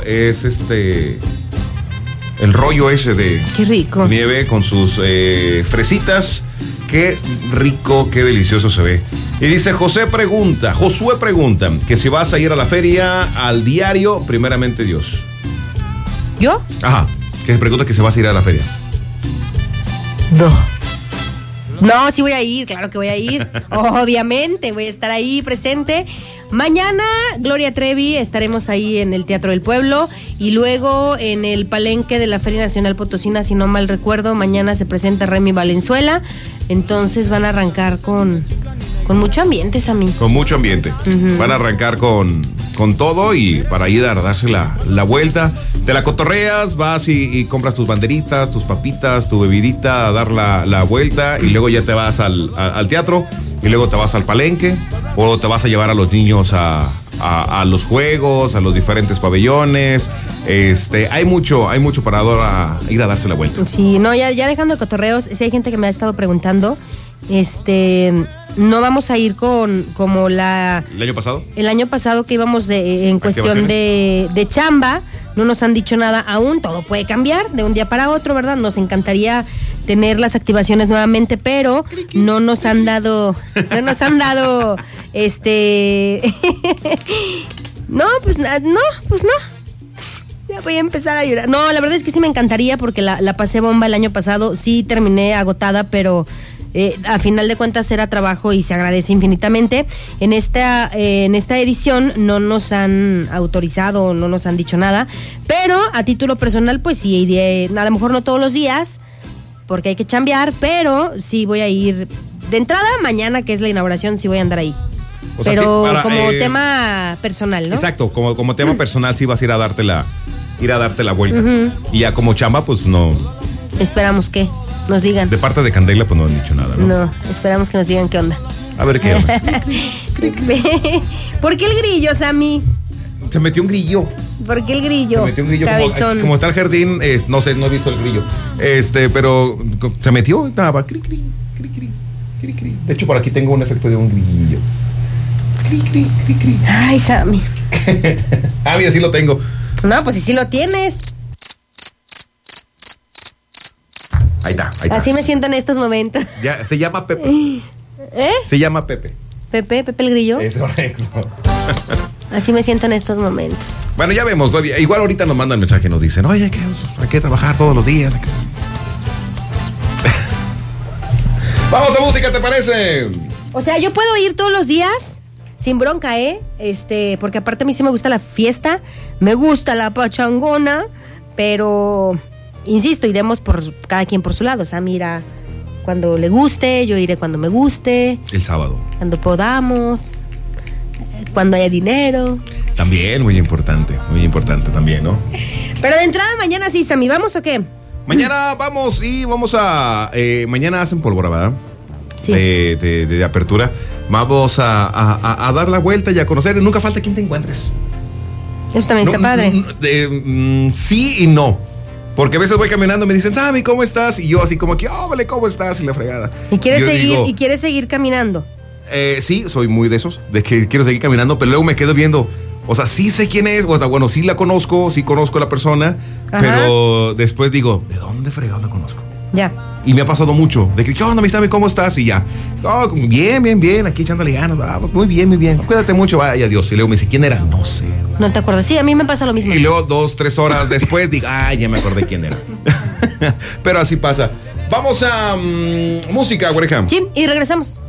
es el rollo ese de qué rico. Nieve con sus fresitas. Qué rico, qué delicioso se ve. Y dice Josué pregunta, que si vas a ir a la feria al diario, primeramente Dios. ¿Yo? Ajá, que se pregunta que si vas a ir a la feria. No, sí voy a ir, claro que voy a ir. Obviamente, voy a estar ahí presente. Mañana, Gloria Trevi, estaremos ahí en el Teatro del Pueblo y luego en el palenque de la Feria Nacional Potosina, si no mal recuerdo, mañana se presenta Remy Valenzuela, entonces van a arrancar con mucho ambiente, Sammy. Con mucho ambiente. Van a arrancar con todo y para ir a darse la vuelta. Te la cotorreas, vas y compras tus banderitas, tus papitas, tu bebidita, a dar la vuelta y luego ya te vas al teatro y luego te vas al palenque o te vas a llevar a los niños a los juegos, a los diferentes pabellones. Hay mucho para ahora ir a darse la vuelta. Sí, no, ya dejando de cotorreos, si hay gente que me ha estado preguntando, no vamos a ir como ¿el año pasado? El año pasado que íbamos en cuestión de chamba, no nos han dicho nada aún, todo puede cambiar de un día para otro, ¿verdad? Nos encantaría tener las activaciones nuevamente, pero no nos han dado, pues no. Ya voy a empezar a llorar. No, la verdad es que sí me encantaría porque la pasé bomba el año pasado, sí terminé agotada, pero a final de cuentas era trabajo y se agradece infinitamente. En esta edición no nos han autorizado, no nos han dicho nada, pero a título personal pues sí iré, a lo mejor no todos los días porque hay que chambear, pero sí voy a ir de entrada mañana, que es la inauguración, sí voy a andar ahí. O sea, pero sí, como tema personal, ¿no? Exacto, como tema personal sí vas a ir a darte la vuelta. Y ya como chamba pues no. Esperamos que nos digan. De parte de Candela pues no han dicho nada, ¿no? No, esperamos que nos digan qué onda. A ver qué onda. ¿Por qué el grillo, Sammy? Se metió un grillo. ¿Por qué el grillo? Se metió un grillo. Como está el jardín, no sé, no he visto el grillo. Pero se metió, estaba cri, cri, cri, cri, cri, cri. De hecho, por aquí tengo un efecto de un grillo. Cri, cri, cri, cri. Ay, Sammy. Mira, sí lo tengo. No, pues sí lo tienes. Ahí está. Así me siento en estos momentos. Ya, se llama Pepe. Se llama Pepe. Pepe el grillo. Es correcto. Así me siento en estos momentos. Bueno, ya vemos. Igual ahorita nos mandan mensaje y nos dicen, oye, hay que trabajar todos los días. Vamos a música, ¿te parece? O sea, yo puedo ir todos los días sin bronca, porque aparte a mí sí me gusta la fiesta, me gusta la pachangona, pero insisto, iremos por cada quien por su lado. O sea, mira, cuando le guste, yo iré cuando me guste. El sábado. Cuando podamos, cuando haya dinero. También, muy importante también, ¿no? Pero de entrada mañana sí, Sammy, ¿vamos o qué? Mañana vamos a... mañana hacen pólvora, ¿verdad? Sí. De apertura. Vamos a dar la vuelta y a conocer. Nunca falta quien te encuentres. Eso también está padre. Sí y no. Porque a veces voy caminando y me dicen, Sammy, ¿cómo estás? Y yo así como que, vale, ¿cómo estás? Y la fregada. ¿Y quieres seguir caminando? Sí, soy muy de esos, de que quiero seguir caminando, pero luego me quedo viendo. O sea, sí sé quién es, o sea, bueno, sí la conozco, sí conozco a la persona, ajá, pero después digo, ¿de dónde fregado la conozco? Ya. Y me ha pasado mucho, de que, ¿qué onda, mi Sammy? ¿Cómo estás? Y ya, bien, aquí echándole ganas, muy bien, cuídate mucho, vaya, adiós. Y luego me dice, ¿quién era? No sé. No te acuerdas, sí, a mí me pasa lo mismo. Y luego 2-3 horas después digo, ya me acordé quién era. Pero así pasa. Vamos a música, Wareham. Sí, y regresamos.